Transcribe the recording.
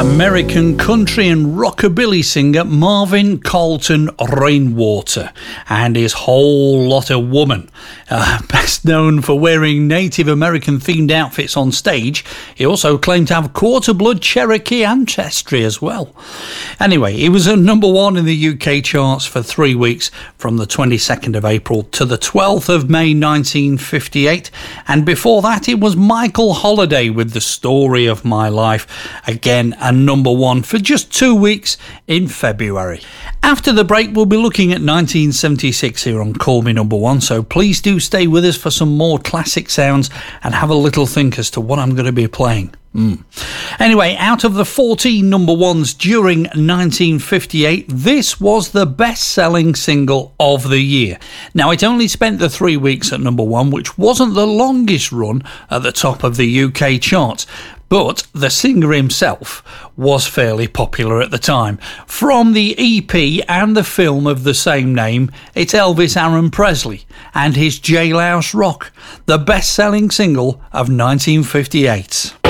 American country and rockabilly singer Marvin Carlton Rainwater and his Whole Lotta Woman. Best known for wearing Native American themed outfits on stage, he also claimed to have quarter blood Cherokee ancestry as well. Anyway, he was at number one in the UK charts for 3 weeks from the 22nd of April to the 12th of May 1958, and before that it was Michael Holiday with The Story of My Life, again a number one for just 2 weeks in February. After the break, we'll be looking at 1976 here on Call Me Number One, so please do stay with us for some more classic sounds and have a little think as to what I'm going to be playing. Anyway, out of the 14 number ones during 1958, this was the best-selling single of the year. Now, it only spent the 3 weeks at number one, which wasn't the longest run at the top of the UK charts, but the singer himself was fairly popular at the time. From the EP and the film of the same name, it's Elvis Aaron Presley and his Jailhouse Rock, the best-selling single of 1958.